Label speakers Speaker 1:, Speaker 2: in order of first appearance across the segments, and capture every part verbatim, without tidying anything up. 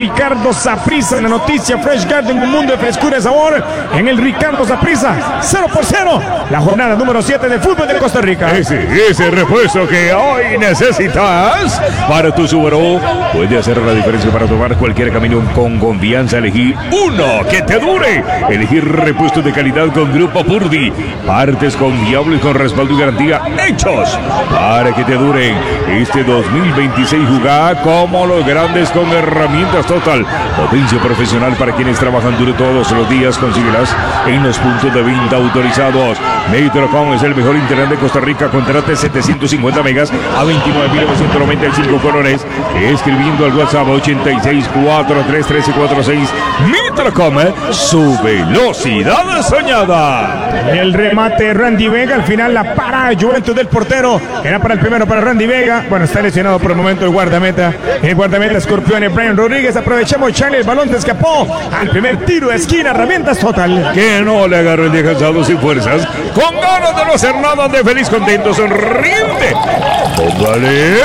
Speaker 1: Ricardo Saprissa en la noticia Fresh Garden, un mundo de frescura y sabor en el Ricardo Saprissa. Cero por cero, la jornada número siete de fútbol de Costa Rica.
Speaker 2: Ese, ese refuerzo que hoy necesitas para tu Subaru puede hacer la diferencia para tomar cualquier camino con confianza. Elegí uno que te dure. Elegir repuestos de calidad con Grupo Purdy. Partes confiables con respaldo y garantía hechos para que te duren. Este dos mil veintiséis jugá como los grandes con herramientas Total. Potencia profesional para quienes trabajan duro todos los días. Consíguelas en los puntos de venta autorizados. Metrocom es el mejor internet de Costa Rica. Contrate setecientos cincuenta megas a veintinueve mil novecientos noventa y cinco colones. Escribiendo al WhatsApp ochenta y seis, cuarenta y tres, trece, cuarenta y seis. Metrocom, su velocidad soñada.
Speaker 1: El remate Randy Vega, al final la para Juventus del portero. Era para el primero para Randy Vega. Bueno, está lesionado por el momento el guardameta. El guardameta Escorpiones, Brian Rodríguez. Aprovechamos, Charlie, el balón te escapó al primer tiro de esquina. Herramientas Total.
Speaker 2: Que no le agarró el descansado sin fuerzas. Con ganas de no hacer nada, de feliz, contento, sonriente. Póngale.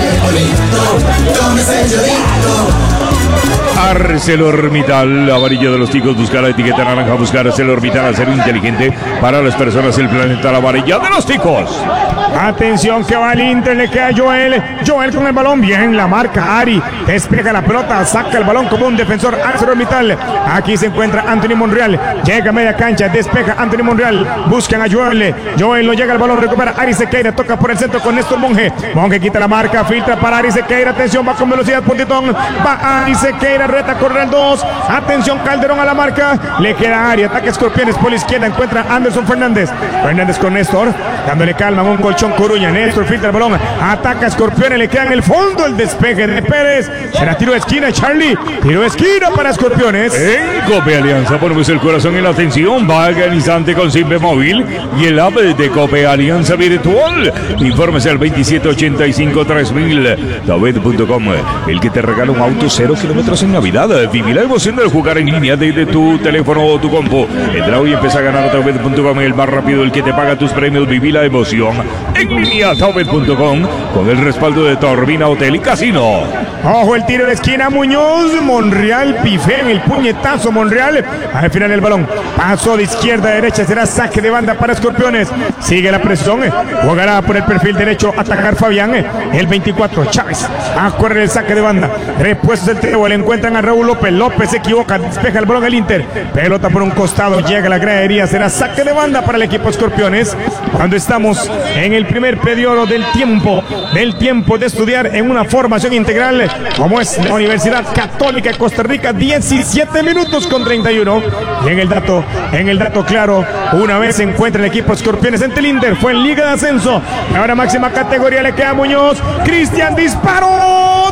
Speaker 2: ArcelorMittal, la varilla de los ticos, buscar la etiqueta naranja, buscar ArcelorMittal, acero inteligente para las personas del planeta, la varilla de los ticos.
Speaker 1: Atención que va el Inter, le queda Joel, Joel con el balón, bien la marca Ari, despeja la pelota, saca el balón como un defensor ArcelorMittal. Aquí se encuentra Anthony Monreal, llega a media cancha, despeja Anthony Monreal, buscan a Joel, Joel no llega al balón, recupera Ari Sequeira, toca por el centro con Néstor Monge, Monge quita la marca, filtra para Ari Sequeira, atención, va con velocidad por Titón, va Ari Sequeira, reta, corre el dos, atención Calderón a la marca, le queda Ari, ataque Escorpiones por la izquierda, encuentra Anderson Fernández, Fernández con Néstor, dándole calma, un colchón Coruña, Néstor filtra el balón, ataca Escorpiones, le queda en el fondo el despeje de Pérez, será tiro de esquina, Charlie, tiro de esquina para Escorpiones.
Speaker 2: En Cope Alianza ponemos el corazón en la atención, valga el instante con Simpe Móvil y el app de Cope Alianza Virtual, infórmese al veintisiete ochenta y cinco tres mil, Tawet punto com, el que te regala un auto cero kilómetros en Navidad. Viví la emoción de jugar en línea desde tu teléfono o tu compu. Entra hoy y empieza a ganar a Tawet punto com, el más rápido, el que te paga tus premios. Viví la emoción en línea, Tawet punto com, con el respaldo de Torbina Hotel y Casino.
Speaker 1: Ojo el tiro de esquina, Muñoz, Monreal, pifea en el puñetazo Monreal, al final el balón, paso de izquierda a derecha, será saque de banda para Escorpiones, sigue la presión, jugará por el perfil derecho, atacar Fabián, el veinticuatro, Chávez, a correr el saque de banda, repuestos del Tebo, le encuentran a Raúl López, López se equivoca, despeja el balón el Inter, pelota por un costado, llega a la gradería, será saque de banda para el equipo Escorpiones, cuando estamos en el primer periodo del tiempo, del tiempo de estudiar en una formación integral, como es la Universidad Católica de Costa Rica, diecisiete minutos con treinta y uno, y en el dato, en el dato claro, una vez se encuentra el equipo Escorpiones ante el Inter, fue en Liga de Ascenso, ahora máxima categoría le queda a Muñoz, Cristian disparó,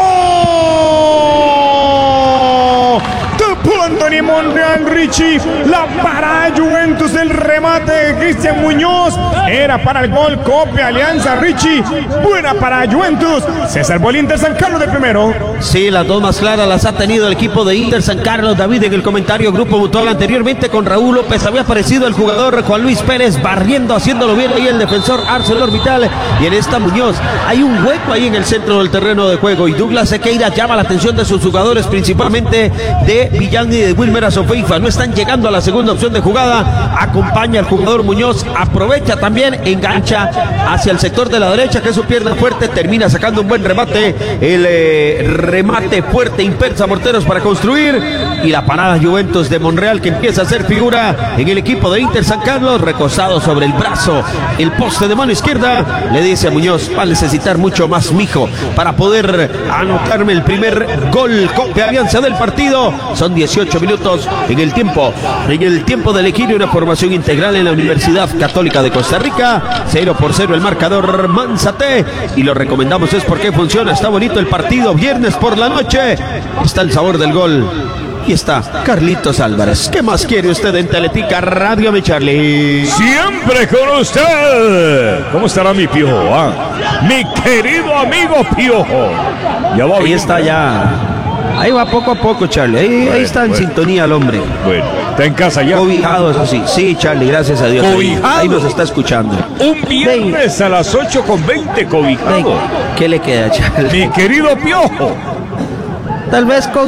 Speaker 1: tapó, tapó Anthony Monreal, Richie, la para Juventus, el remate de Cristian Muñoz, era para el gol, Cope Alianza, Richie, buena para Juventus, se salvó el Inter San Carlos de primero.
Speaker 3: Sí, las dos más claras las ha tenido el equipo de Inter San Carlos. David, en el comentario Grupo Mutual anteriormente con Raúl López había aparecido el jugador Juan Luis Pérez barriendo, haciéndolo bien ahí el defensor ArcelorMittal, y en esta Muñoz hay un hueco ahí en el centro del terreno de juego, y Douglas Sequeira llama la atención de sus jugadores, principalmente de Villán y de Wilmer Azofeifa, no están llegando a la segunda opción de jugada, acompaña al jugador Muñoz, aprovecha también, engancha hacia el sector de la derecha, que es su pierna fuerte, termina sacando un buen remate, el eh, remate fuerte, impensa Morteros para construir, y la parada Juventus de Monreal, que empieza a ser figura en el equipo de Inter San Carlos, recostado sobre el brazo, el poste de mano izquierda, le dice a Muñoz, va a necesitar mucho más, mijo, para poder anotarme el primer gol. Cope Alianza del partido, son dieciocho minutos en el tiempo, en el tiempo del equilibrio, una formación integral en la Universidad Católica de Costa Rica, cero por cero el marcador Manzate, y lo recomendamos es porque funciona, está bonito el partido, viernes por la noche, está el sabor del gol. Y está Carlitos Álvarez. ¿Qué más quiere usted en Teletica Radio, mi Charlie?
Speaker 2: Siempre con usted. ¿Cómo estará mi Piojo? Ah? Mi querido amigo Piojo.
Speaker 3: Ya va. Ahí bien, está, ¿no? Ya. Ahí va poco a poco, Charlie. Ahí, bueno, ahí está en bueno. sintonía el hombre.
Speaker 2: Bueno, está en casa ya.
Speaker 3: Cobijado, eso sí. Sí, Charlie, gracias a Dios. Ahí, ahí nos está escuchando.
Speaker 2: Un viernes a las ocho con veinte, cobijado.
Speaker 3: ¿Qué le queda, Charlie?
Speaker 2: Mi querido Piojo.
Speaker 3: Tal vez con